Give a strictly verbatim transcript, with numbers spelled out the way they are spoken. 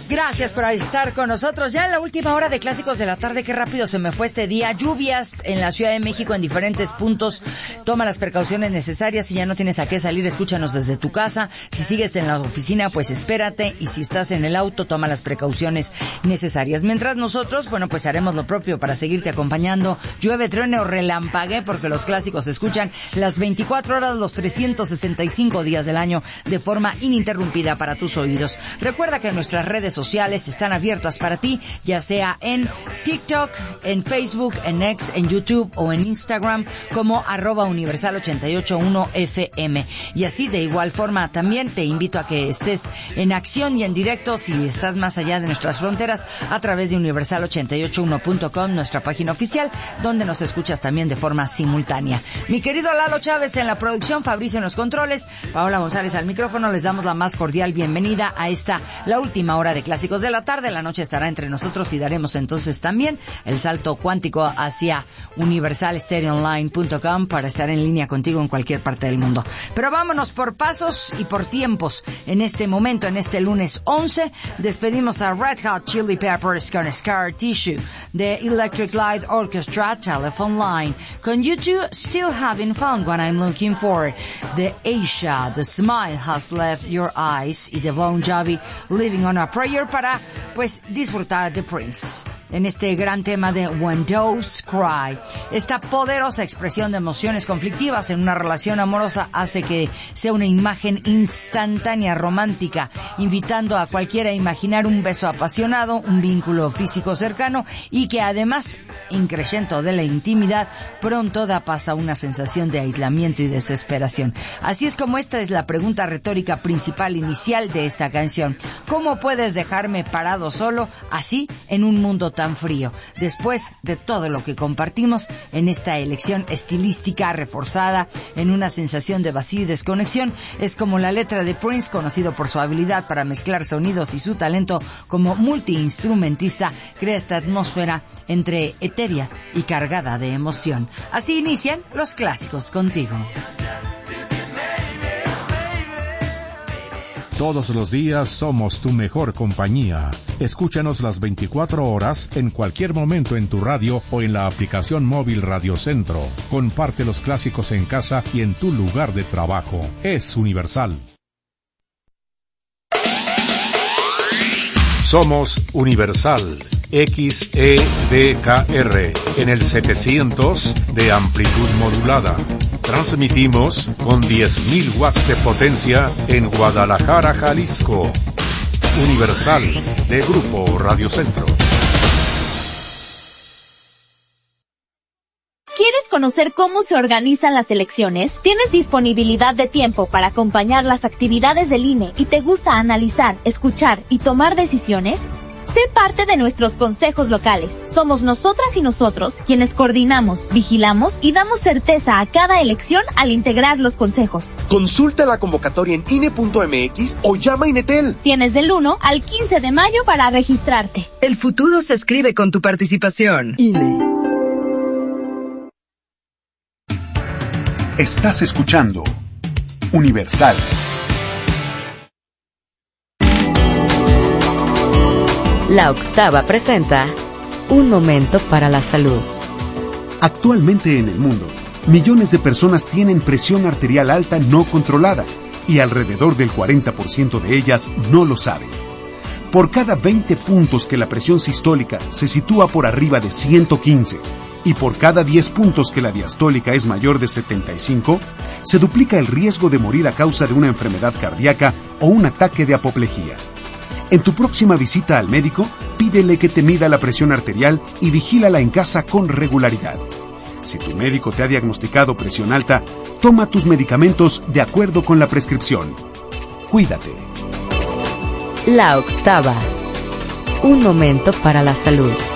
Gracias por estar con nosotros. Ya en la última hora de Clásicos de la Tarde, qué rápido se me fue este día. Lluvias en la Ciudad de México en diferentes puntos. Toma las precauciones necesarias. Si ya no tienes a qué salir, escúchanos desde tu casa. Si sigues en la oficina, pues espérate. Y si estás en el auto, toma las precauciones necesarias. Mientras nosotros, bueno, pues haremos lo propio para seguirte acompañando. Llueve, truene o relampague, porque los clásicos se escuchan las veinticuatro horas, los trescientos sesenta y cinco días del año de forma ininterrumpida para tus oídos. Recuerda que nuestras redes sociales están abiertas para ti, ya sea en TikTok, en Facebook, en X, en YouTube o en Instagram como arroba universal ochenta y ocho punto uno F M. Y así de igual forma también te invito a que estés en acción y en directo si estás más allá de nuestras fronteras a través de universal ochenta y ocho uno punto com, nuestra página oficial, donde nos escuchas también de forma simultánea. Mi querido Lalo Chávez en la producción, Fabricio en los controles, Paola González al micrófono, les damos la más cordial bienvenida a esta, la última hora de Clásicos de la Tarde. La noche estará entre nosotros y daremos entonces también el salto cuántico hacia universal stereo online punto com para estar en línea contigo en cualquier parte del mundo. Pero vámonos por pasos y por tiempos. En este momento, en este lunes once, despedimos a Red Hot Chili Peppers con Scar Tissue, de Electric Light Orchestra, Telephone Line, con U two, Still Having Fun What I'm Looking For, de Asia, The Smile Has Left Your Eyes, y de Bon Jovi, Living on a Prayer, para pues disfrutar de Prince en este gran tema de When Doves Cry. Esta poderosa expresión de emociones conflictivas en una relación amorosa hace que sea una imagen instantánea, romántica, invitando a cualquiera a imaginar un beso apasionado, un vínculo físico cercano, y que además, increyendo de la intimidad, pronto da paso a una sensación de aislamiento y desesperación. Así es como esta es la pregunta retórica principal inicial de esta canción. ¿Cómo puedes dejarme parado solo, así, en un mundo tan frío? Después de todo lo que compartimos en esta elección estilística reforzada en una sensación de vacío y desconexión, es como la letra de Prince, conocido por su habilidad para mezclar sonidos y su talento como multiinstrumentista, crea esta atmósfera entre etérea y cargada de emoción. Así inician los clásicos contigo. Todos los días somos tu mejor compañía. Escúchanos las veinticuatro horas en cualquier momento en tu radio o en la aplicación móvil Radio Centro. Comparte los clásicos en casa y en tu lugar de trabajo. Es Universal. Somos Universal, X E D K R, en el setecientos de amplitud modulada. Transmitimos con diez mil watts de potencia en Guadalajara, Jalisco. Universal, de Grupo Radio Centro. ¿Quieres conocer cómo se organizan las elecciones? ¿Tienes disponibilidad de tiempo para acompañar las actividades del I N E y te gusta analizar, escuchar y tomar decisiones? Sé parte de nuestros consejos locales. Somos nosotras y nosotros quienes coordinamos, vigilamos y damos certeza a cada elección al integrar los consejos. Consulta la convocatoria en I N E punto M X o llama a Inetel. Tienes del uno al quince de mayo para registrarte. El futuro se escribe con tu participación. I N E. Estás escuchando Universal. La Octava presenta Un Momento para la Salud. Actualmente en el mundo, millones de personas tienen presión arterial alta no controlada y alrededor del cuarenta por ciento de ellas no lo saben. Por cada veinte puntos que la presión sistólica se sitúa por arriba de ciento quince y por cada diez puntos que la diastólica es mayor de setenta y cinco, se duplica el riesgo de morir a causa de una enfermedad cardíaca o un ataque de apoplejía. En tu próxima visita al médico, pídele que te mida la presión arterial y vigílala en casa con regularidad. Si tu médico te ha diagnosticado presión alta, toma tus medicamentos de acuerdo con la prescripción. Cuídate. La Octava. Un momento para la salud.